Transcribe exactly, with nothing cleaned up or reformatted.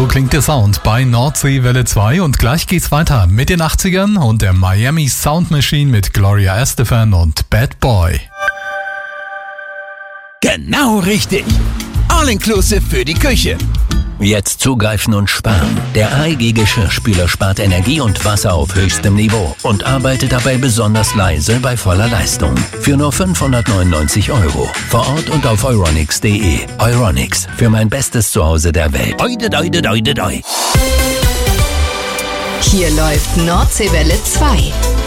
So klingt der Sound bei Nordseewelle zwei und gleich geht's weiter mit den achtzigern und der Miami Sound Machine mit Gloria Estefan und Bad Boy. Genau richtig. All-inclusive für die Küche. Jetzt zugreifen und sparen. Der A E G Geschirrspüler spart Energie und Wasser auf höchstem Niveau und arbeitet dabei besonders leise bei voller Leistung. Für nur fünfhundertneunundneunzig Euro. Vor Ort und auf euronics punkt de. Euronics, für mein bestes Zuhause der Welt. Oide, oide, oide, oide. Hier läuft Nordseewelle zwei.